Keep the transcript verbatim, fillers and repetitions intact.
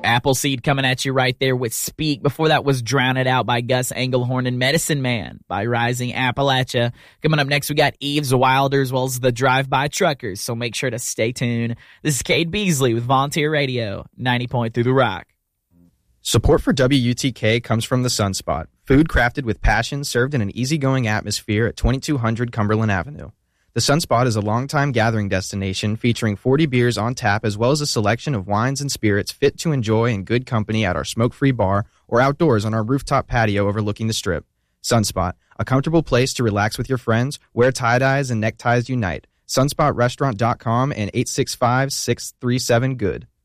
Appleseed coming at you right there with Speak. Before that was Drown It Out by Gus Engelhorn and Medicine Man by Rising Appalachia. Coming up next, we got Eves Wilder as well as the Drive-By Truckers, so make sure to stay tuned. This is Cade Beasley with Volunteer Radio, ninety point three The Rock. Support for W U T K comes from the Sunspot, food crafted with passion served in an easygoing atmosphere at twenty-two hundred Cumberland Avenue. The Sunspot is a longtime gathering destination featuring forty beers on tap as well as a selection of wines and spirits fit to enjoy in good company at our smoke-free bar or outdoors on our rooftop patio overlooking the Strip. Sunspot, a comfortable place to relax with your friends, where tie-dyes and neckties unite. sunspot restaurant dot com and eight six five, six three seven, good.